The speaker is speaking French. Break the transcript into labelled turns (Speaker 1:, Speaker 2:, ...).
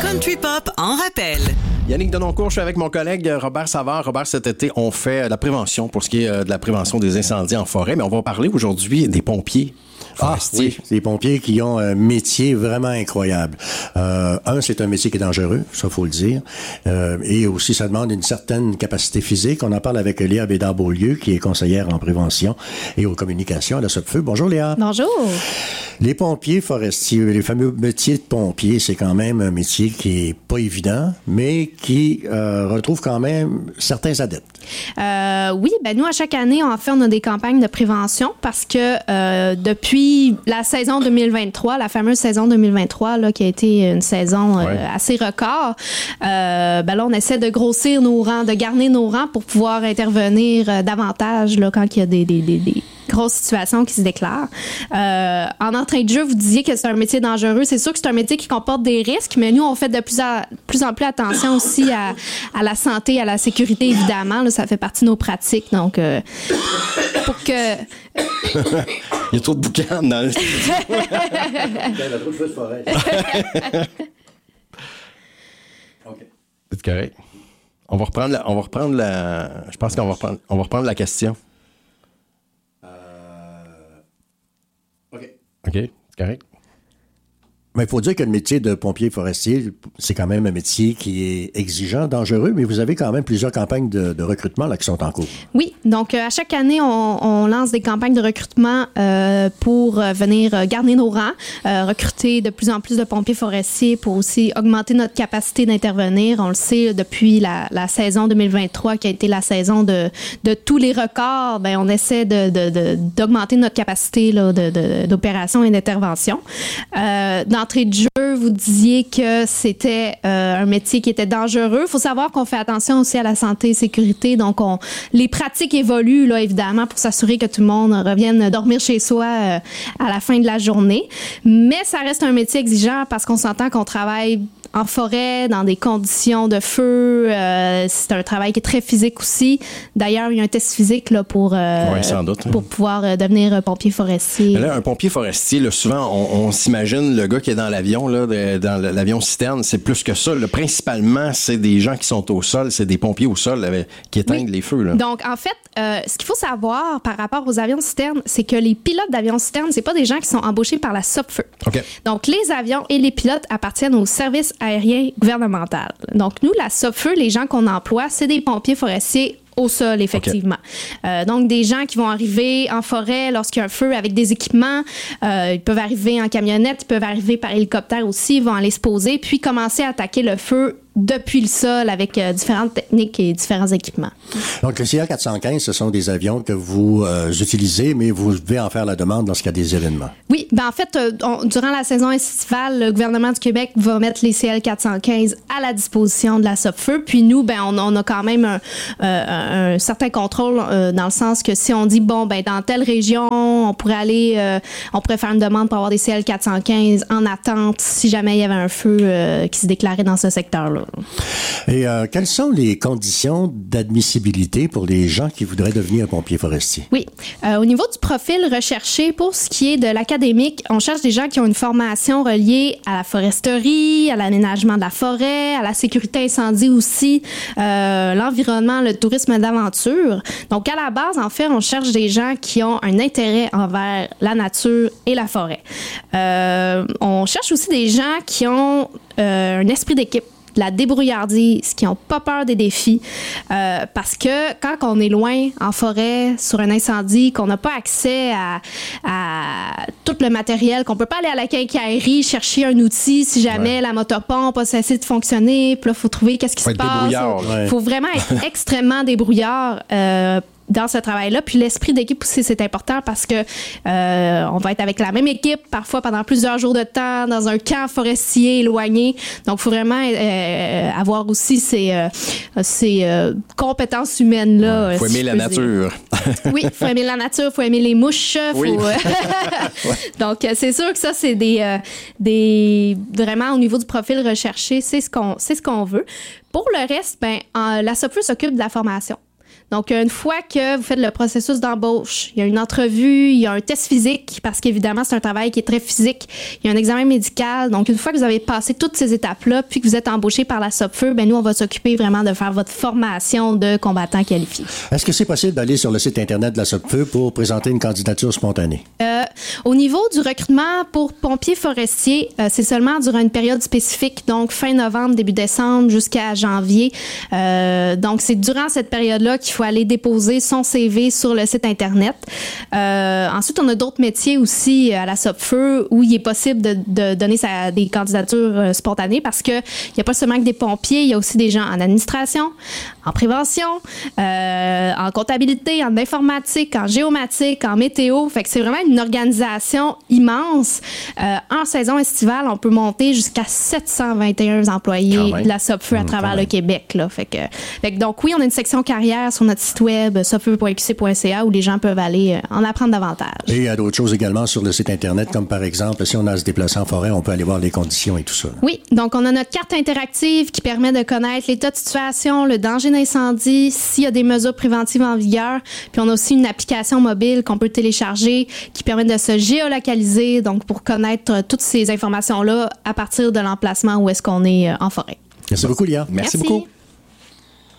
Speaker 1: Country Pop en rappel.
Speaker 2: Yannick Denoncourt, je suis avec mon collègue Robert Savard. Robert, cet été, on fait la prévention pour ce qui est de la prévention des incendies en forêt, mais on va parler aujourd'hui des pompiers.
Speaker 3: Oui, des pompiers qui ont un métier vraiment incroyable. C'est un métier qui est dangereux, ça faut le dire. Et aussi, ça demande une certaine capacité physique. On en parle avec Léa Bédard-Beaulieu, qui est conseillère en prévention et aux communications à la SOPFEU. Bonjour Léa.
Speaker 4: Bonjour.
Speaker 3: Les pompiers forestiers, les fameux métiers de pompiers, c'est quand même un métier qui est pas évident, mais qui retrouve quand même certains adeptes.
Speaker 4: Oui, nous, à chaque année, on a des campagnes de prévention parce que depuis la saison 2023, la fameuse saison 2023, là, qui a été une saison assez record, là, on essaie de grossir nos rangs, de garder nos rangs pour pouvoir intervenir davantage là, quand il y a des grosses situations qui se déclarent. En entrée de jeu, vous disiez que c'est un métier dangereux. C'est sûr que c'est un métier qui comporte des risques, mais nous, on fait de plus en plus attention aussi à la santé, à la sécurité, évidemment. Là, ça fait partie de nos pratiques. Donc, pour que...
Speaker 2: Il y a trop de boucan dans le studio.
Speaker 3: Il y a trop de feux de forêt.
Speaker 2: OK. C'est correct. On va reprendre la... Je pense qu'on va reprendre la question. OK, c'est correct.
Speaker 3: Mais il faut dire que le métier de pompier forestier, c'est quand même un métier qui est exigeant, dangereux, mais vous avez quand même plusieurs campagnes de recrutement là, qui sont en cours.
Speaker 4: Oui, donc à chaque année, on lance des campagnes de recrutement pour venir garder nos rangs, recruter de plus en plus de pompiers forestiers pour aussi augmenter notre capacité d'intervenir. On le sait, depuis la saison 2023, qui a été la saison de tous les records, on essaie d'augmenter notre capacité là, d'opération et d'intervention. D'entrée de jeu, vous disiez que c'était un métier qui était dangereux. Il faut savoir qu'on fait attention aussi à la santé et sécurité. Donc, les pratiques évoluent, là, évidemment, pour s'assurer que tout le monde revienne dormir chez soi à la fin de la journée. Mais ça reste un métier exigeant parce qu'on s'entend qu'on travaille en forêt, dans des conditions de feu. C'est un travail qui est très physique aussi. D'ailleurs, il y a un test physique là, pour
Speaker 2: sans doute,
Speaker 4: pour pouvoir devenir pompier forestier.
Speaker 2: Mais là, un pompier forestier, là, souvent, on s'imagine le gars qui est dans l'avion, là, dans l'avion citerne, c'est plus que ça. Là. Principalement, c'est des gens qui sont au sol, c'est des pompiers au sol qui éteignent les feux. Là.
Speaker 4: Donc, en fait, ce qu'il faut savoir par rapport aux avions citernes, c'est que les pilotes d'avions citernes, c'est pas des gens qui sont embauchés par la SOPFEU.
Speaker 2: Okay.
Speaker 4: Donc, les avions et les pilotes appartiennent au service aérien gouvernemental. Donc, nous, la SOPFEU, les gens qu'on emploie, c'est des pompiers forestiers au sol, effectivement. Okay. Donc, des gens qui vont arriver en forêt lorsqu'il y a un feu avec des équipements. Ils peuvent arriver en camionnette, ils peuvent arriver par hélicoptère aussi. Ils vont aller se poser, puis commencer à attaquer le feu depuis le sol avec différentes techniques et différents équipements.
Speaker 3: Donc, le CL-415, ce sont des avions que vous utilisez, mais vous devez en faire la demande lorsqu'il y a des événements.
Speaker 4: Oui, en fait, durant la saison estivale, le gouvernement du Québec va mettre les CL-415 à la disposition de la SOPFEU. Puis nous, on a quand même un certain contrôle dans le sens que si on dit, dans telle région, on pourrait faire une demande pour avoir des CL-415 en attente si jamais il y avait un feu qui se déclarait dans ce secteur-là.
Speaker 3: Et quelles sont les conditions d'admissibilité pour les gens qui voudraient devenir pompiers forestiers?
Speaker 4: Oui. Au niveau du profil recherché, pour ce qui est de l'académique, on cherche des gens qui ont une formation reliée à la foresterie, à l'aménagement de la forêt, à la sécurité incendie aussi, l'environnement, le tourisme d'aventure. Donc, à la base, en fait, on cherche des gens qui ont un intérêt envers la nature et la forêt. On cherche aussi des gens qui ont un esprit d'équipe, de la débrouillardise, qui n'ont pas peur des défis. Parce que quand on est loin en forêt, sur un incendie, qu'on n'a pas accès à tout le matériel, qu'on peut pas aller à la quincaillerie chercher un outil si jamais la motopompe a cessé de fonctionner, puis là, il faut trouver qu'est-ce qui se passe. Il faut vraiment être extrêmement débrouillard dans ce travail-là. Puis l'esprit d'équipe aussi, c'est important parce que on va être avec la même équipe, parfois pendant plusieurs jours de temps, dans un camp forestier éloigné. Donc, il faut vraiment avoir aussi ces compétences humaines-là.
Speaker 2: Il faut aimer la nature.
Speaker 4: Oui, il faut aimer la nature, il faut aimer les mouches.
Speaker 2: Oui.
Speaker 4: Donc, c'est sûr que ça, c'est vraiment au niveau du profil recherché, c'est ce qu'on veut. Pour le reste, la SOPFEU s'occupe de la formation. Donc, une fois que vous faites le processus d'embauche, il y a une entrevue, il y a un test physique, parce qu'évidemment, c'est un travail qui est très physique. Il y a un examen médical. Donc, une fois que vous avez passé toutes ces étapes-là, puis que vous êtes embauché par la SOPFEUR, nous, on va s'occuper vraiment de faire votre formation de combattant qualifié.
Speaker 3: Est-ce que c'est possible d'aller sur le site Internet de la SOPFEUR pour présenter une candidature spontanée?
Speaker 4: Au niveau du recrutement pour pompiers forestiers, c'est seulement durant une période spécifique, donc fin novembre, début décembre jusqu'à janvier. Donc, c'est durant cette période-là qu'il faut aller déposer son CV sur le site Internet. Ensuite, on a d'autres métiers aussi à la SOPFEUR où il est possible de donner des candidatures spontanées parce qu'il n'y a pas seulement que des pompiers, il y a aussi des gens en administration, en prévention, en comptabilité, en informatique, en géomatique, en météo. Fait que c'est vraiment une organisation immense. En saison estivale, on peut monter jusqu'à 721 employés de la SOPFEUR à travers le Québec. Là. Fait que donc oui, on a une section carrière sur notre site web sopfeur.qc.ca où les gens peuvent aller en apprendre davantage.
Speaker 3: Et il y a d'autres choses également sur le site Internet, comme par exemple, si on a à se déplacer en forêt, on peut aller voir les conditions et tout ça.
Speaker 4: Oui, donc on a notre carte interactive qui permet de connaître l'état de situation, le danger d'incendie, s'il y a des mesures préventives en vigueur. Puis on a aussi une application mobile qu'on peut télécharger qui permet de se géolocaliser, donc pour connaître toutes ces informations-là à partir de l'emplacement où est-ce qu'on est en forêt.
Speaker 3: Merci beaucoup, Lia.
Speaker 2: Merci beaucoup.